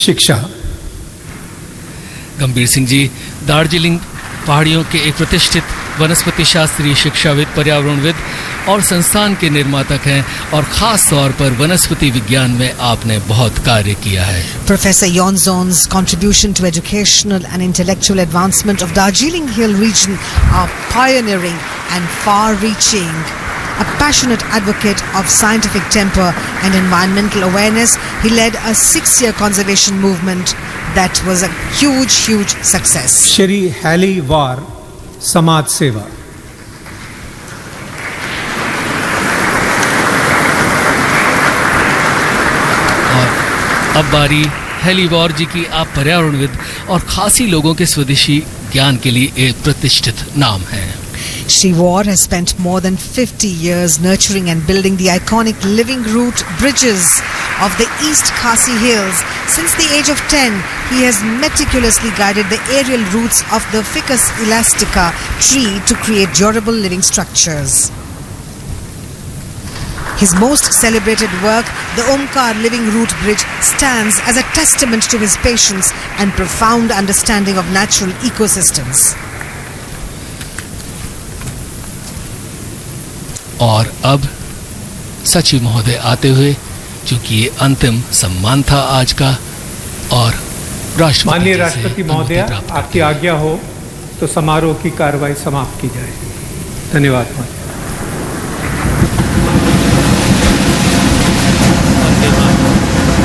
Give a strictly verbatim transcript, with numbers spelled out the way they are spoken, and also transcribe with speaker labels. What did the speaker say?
Speaker 1: शिक्षा।
Speaker 2: गंभीर सिंह जी दार्जिलिंग पहाड़ियों के एक प्रतिष्ठित वनस्पति शास्त्री, शिक्षाविद, पर्यावरणविद और संस्थान के निर्मातक हैं और खास तौर पर वनस्पति विज्ञान में आपने बहुत कार्य किया है।
Speaker 3: Professor Yonzon's contribution to educational and intellectual advancement of Darjeeling Hill region are pioneering and far-reaching. A passionate advocate of scientific temper and environmental awareness, he led a six-year conservation movement that was a huge, huge success.
Speaker 1: Shri heli वार समाज सेवा।
Speaker 2: और अब बारी heli वार जी की। आप पर्यावरणविद और खासी लोगों के स्वदेशी ज्ञान के लिए एक प्रतिष्ठित नाम है।
Speaker 3: Shri War has spent more than fifty years nurturing and building the iconic living root bridges of the East Khasi Hills. Since the age of ten, he has meticulously guided the aerial roots of the Ficus elastica tree to create durable living structures. His most celebrated work, the Omkar Living Root Bridge, stands as a testament to his patience and profound understanding of natural ecosystems.
Speaker 2: और अब सचिव महोदय आते हुए, चूंकि ये अंतिम सम्मान था आज का, और राष्ट्रपति
Speaker 1: माननीय राष्ट्रपति महोदय, आपकी आज्ञा हो तो समारोह की कार्रवाई समाप्त की जाए। धन्यवाद।